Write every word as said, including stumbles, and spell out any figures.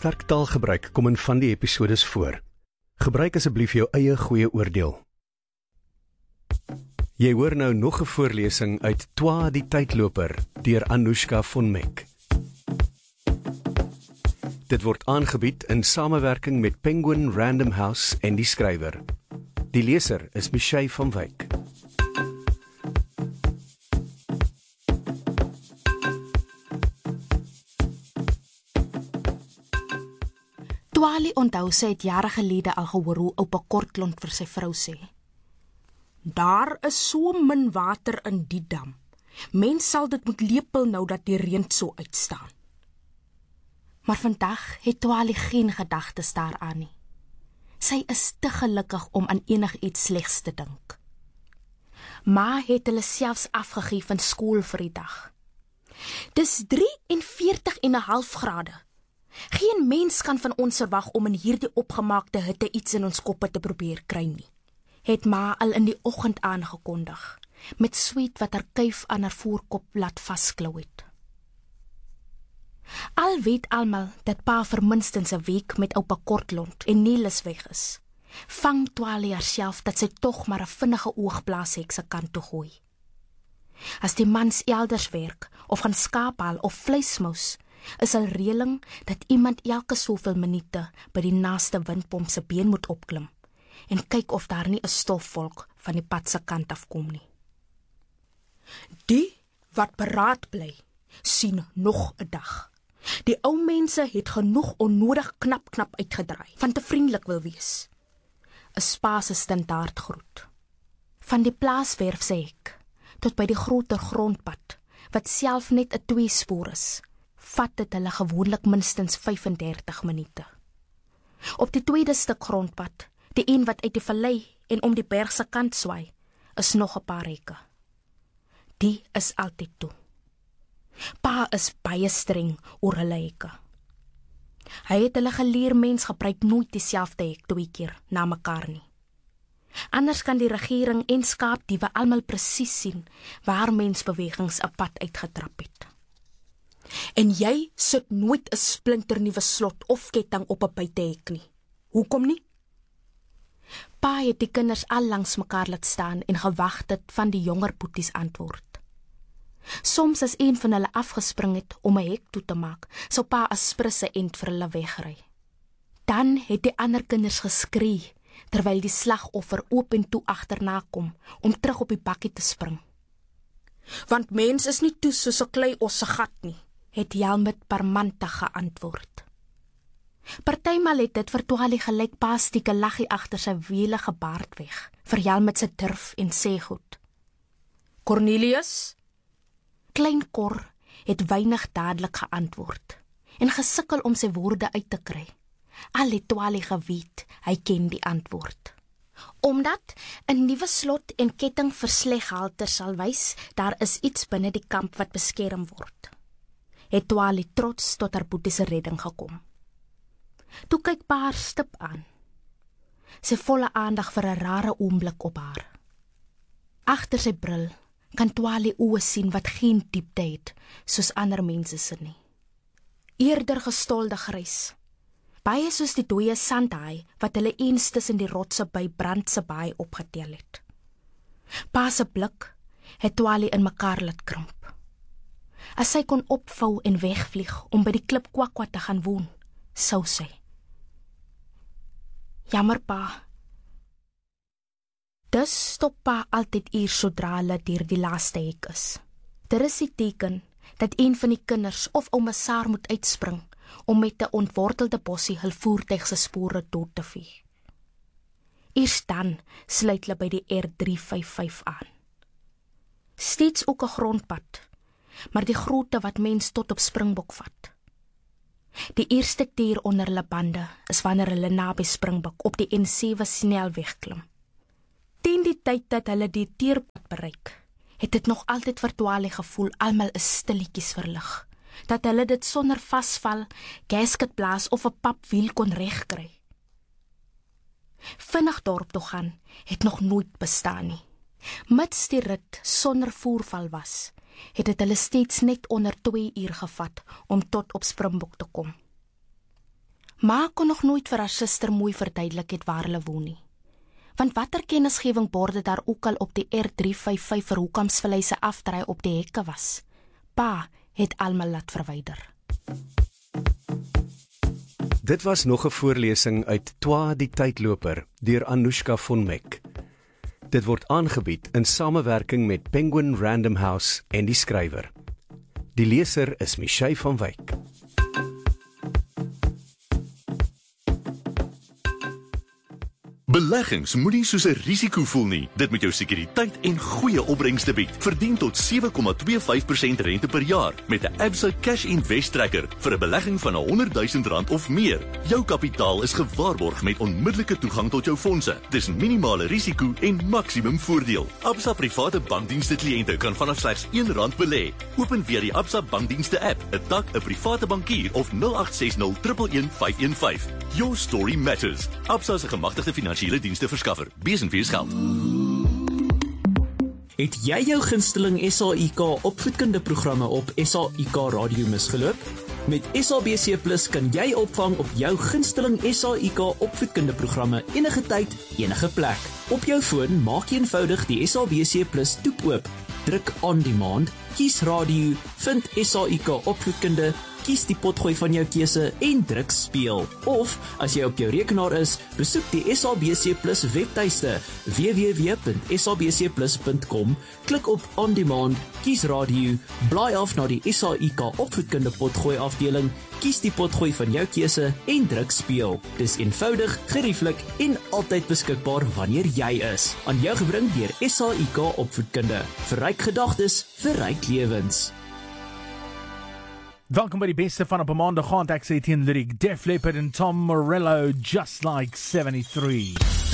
Sterk taalgebruik kom in van die episodes voor. Gebruik asseblief jou eie goeie oordeel. Jy hoor nou nog 'n voorlesing uit Twa die Tydloper deur Anoushka von Meck. Dit word aangebied in samewerking met Penguin Random House en die skrywer. Die leser is Michelle van Wyk. Twali onthou sy het jare gelede al gehoor hoe oupa Kortlond vir sy vrou sê: "Daar is so min water in die dam. Mens sal dit moet lepel nou dat die reën so uitstaan." Maar vandag het Twali geen gedagtes daaraan nie. Sy is te gelukkig om aan enigiets slegs te dink. Ma het hulle selfs afgegee van skool vir die dag. Dis drie en veertig en 'n half grade. Geen mens kan van ons verwag om in hierdie opgemaakte hitte iets in ons koppe te probeer kry nie, het ma al in die oggend aangekondig, met sweet wat haar kuif aan haar voorkop laat vasklou het. Al weet almal dat pa vir minstens 'n week met oupa Kortlond en Niels weg is, vang Twali haarself dat sy tog maar 'n vinnige oogblaashekse kant toe gooi. As die mans elders werk, of gaan skaap haal of vleismous, is al reëling dat iemand elke soveel minute by die naaste windpomp se been moet opklim en kyk of daar nie 'n stofwolk van die pad se kant afkom nie. Die wat beraad bly, sien nog 'n dag. Die ou mense het genoeg onnodig knap knap uitgedraai, van te vriendelik wil wees. 'n Spa se standaard groet. Van die plaaswerf sê ek, tot by die groter grondpad, wat self net 'n tweespoor is, vat dit hulle gewoonlik minstens vyf en dertig minute. Op die tweede stuk grondpad, die een wat uit die vallei en om die berg se kant swaai, is nog 'n paar hekke. Die is altyd toe. Pa is baie streng oor hulle hekke. Hy het hulle geleer mens gebruik nooit dieselfde hek twee keer na mekaar nie. Anders kan die regering en skaapdiewe almal presies sien waar mensbewegings 'n pad uitgetrap het. En jy sit nooit 'n splinternuwe slot of ketting op 'n buitehek nie. Hoekom nie? Pa het die kinders al langs mekaar laat staan en gewag het van die jonger boeties antwoord. Soms as een van hulle afgespring het om 'n hek toe te maak, sou pa 'n sprisse end vir hulle wegry. Dan het die ander kinders geskree, terwyl die slagoffer oop en toe agterna kom, om terug op die bakkie te spring. Want mens is nie toe soos 'n klei osse gat nie, het Helmut parmantig geantwoord. Partymal het dit vir Twali gelyk pa stieke laggie agter sy welige baard weg, vir Helmut se durf en sê goed. Cornelius? Klein Cor het weinig dadelik geantwoord, en gesukkel om sy woorde uit te kry. Al het Twali geweet, hy ken die antwoord. Omdat 'n nuwe slot en ketting vir sleghalter sal wys, daar is iets binne die kamp wat beskerm word, het Twali trots tot haar boetie se redding gekom. Toe kyk pa haar stip aan, sy volle aandag vir 'n rare oomblik op haar. Agter sy bril kan Twali oë sien wat geen diepte het, soos ander mense se nie. Eerder gestolde grys, baie soos die dooie sandhaai wat hulle eens tussen die rotse by Brandse Baai opgetel het. Pa se blik het Twali in mekaar laat krimp. As sy kon opvou en wegvlieg om by die klip Kwakwa te gaan woon, sou sy. Jammer pa. Dus stop pa altyd hier sodra hulle deur die laaste hek is. Dit is die teken dat een van die kinders of ouma Saar moet uitspring om met 'n ontwortelde bossie hul voertuig se spore dood te vee. Eers dan sluit hulle by die R drie vyf vyf aan. Steeds ook 'n grondpad, maar die grootte wat mens tot op Springbok vat. Die eerste keer onder hulle bande is wanneer hulle naby Springbok op die N sewe snelweg klim. Teen die tyd dat hulle die teerpad bereik, het dit nog altyd vir Twali gevoel almal is stilletjies verlig, dat hulle dit sonder vasval, gasketblaas of 'n papwiel kon regkry. Vinnig dorp toe gaan het nog nooit bestaan nie. Mits die rit sonder voerval was, het dit hulle steeds net onder twee uur gevat om tot op Springbok te kom. Ma kon nog nooit vir haar suster mooi verduidelik het waar hulle woon nie. Want watter kennisgewing borde daar ook al op die R drie vyf vyf vir Hoekamsvlei se afdraai op die hekke was. Pa het almal laat verwyder. Dit was nog 'n voorlesing uit Twa die Tydloper deur Anoushka von Meck. Dit word aangebied in samewerking met Penguin Random House en die skrywer. Die leser is Michelle van Wyk. Beleggings moenie soos 'n risiko voel nie. Dit moet jou sekuriteit en goeie opbrengste bied. Verdien tot sewe komma twee vyf persent rente per jaar met 'n Absa Cash Invest Tracker vir 'n belegging van honderd duisend rand of meer. Jou kapitaal is gewaarborg met onmiddellike toegang tot jou fondse. Dis minimale risiko en maksimum voordeel. Absa private bankdienste kliënte kan vanaf slegs een rand belê. Open via die Absa bankdienste app, 'n tak, 'n private bankier of nul agt ses nul een een een vyf een vyf. Your story matters. Absa is 'n gemagtigde finansiële dienste verskaffer. Bees en wees geld. Het jy jou gunsteling S A I K opvoedkunde programme op S A I K Radio misgeloop? Met S A B C Plus kan jy opvang op jou gunsteling S A I K opvoedkunde programme enige tyd, enige plek. Op jou foon maak jy eenvoudig die S A B C Plus toep oop. Druk on demand, kies radio, vind S A I K opvoedkunde, kies die potgooi van jou keuse en druk speel. Of, as jy op jou rekenaar is, besoek die S A B C Plus webtuiste w w w punt s a b c plus punt com, klik op On Demand, kies radio, blaai af na die S A I K opvoedkunde potgooi afdeling, kies die potgooi van jou keuse en druk speel. Dis eenvoudig, gerieflik en altyd beskikbaar wanneer jy is. Aan jou gebring deur S A I K opvoedkunde. Verryk gedagtes, verryk lewens. Welkom by die beste van op 'n maandag aand. Ek sê teen Lyric, Def Leppard en Tom Morello, Just Like seventy-three.